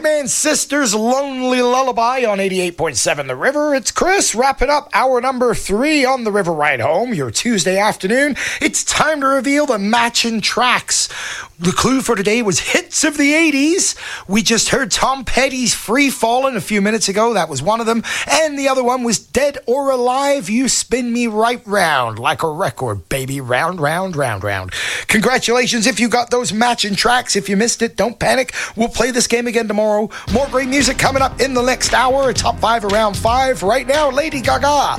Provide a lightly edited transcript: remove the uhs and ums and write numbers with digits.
Man Sisters' Lonely Lullaby on 88.7 The River. It's Chris wrapping up hour number 3 on the River Ride Home, your Tuesday afternoon. It's time to reveal the matching tracks. The clue for today was hits of the 80s. We just heard Tom Petty's Free Fallin' a few minutes ago. That was one of them. And the other one was Dead or Alive, You Spin Me Right Round, like a record, baby. Round, round, round, round. Congratulations if you got those matching tracks. If you missed it, don't panic. We'll play this game again tomorrow. More great music coming up in the next hour. Top 5 around 5. Right now, Lady Gaga.